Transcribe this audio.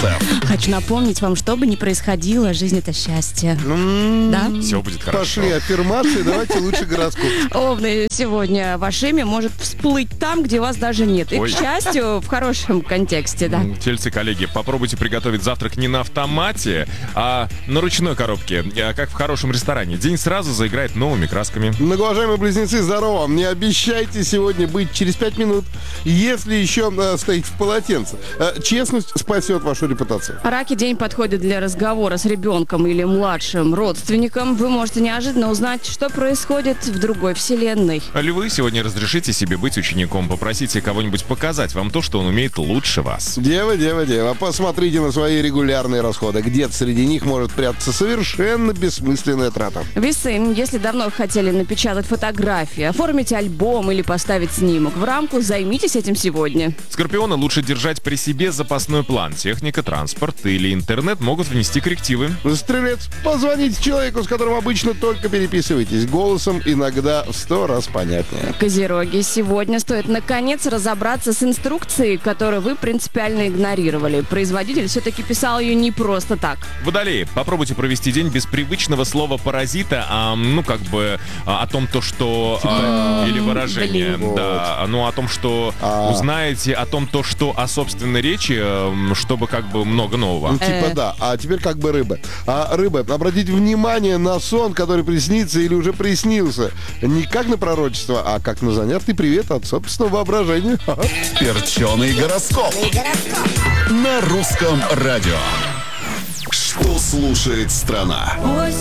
Хочу напомнить вам, что бы ни происходило, жизнь — это счастье. Да? Все будет хорошо. Пошли аффирмации, давайте лучше гороскоп. Овны, сегодня ваше имя может всплыть там, где вас даже нет. И, Ой. к счастью, в хорошем контексте, да. Тельцы, коллеги, попробуйте приготовить завтрак не на автомате, а на ручной коробке, как в хорошем ресторане. День сразу заиграет новыми красками. Многоуважаемые близнецы, здорово. Не обещайте сегодня быть через 5 минут, если еще стоите в полотенце. Честность спасет вашу репутацию. Раки, день подходит для разговора с ребенком или младшим родственником. Вы можете неожиданно узнать, что происходит в другой вселенной. Львы, сегодня разрешите себе быть учеником. Попросите кого-нибудь показать вам то, что он умеет лучше вас. Дева, посмотрите на свои регулярные расходы. Где-то среди них может прятаться совершенно бессмысленная трата. Весы, если давно хотели напечатать фотографии, оформить альбом или поставить снимок в рамку, займитесь этим сегодня. Скорпионы, лучше держать при себе запасной план. Техника, транспорт или интернет могут внести коррективы. Стрелец, позвоните человеку, с которым обычно только переписываетесь. Голосом иногда в 100 раз понятнее. Козероги, сегодня стоит наконец разобраться с инструкцией, которую вы принципиально игнорировали. Производитель все-таки писал ее не просто так. Водолеи, попробуйте провести день без привычного слова паразита, о том, то, что... или выражение. блин. Да, о том, что узнаете о том, то, что о собственной речи, чтобы много нового. Да. А теперь рыбы. Рыбы, обратите внимание на сон, который приснится или уже приснился. Не как на пророчество, а как на занятный привет от собственного воображения. Перченый гороскоп. На русском радио. Что слушает страна?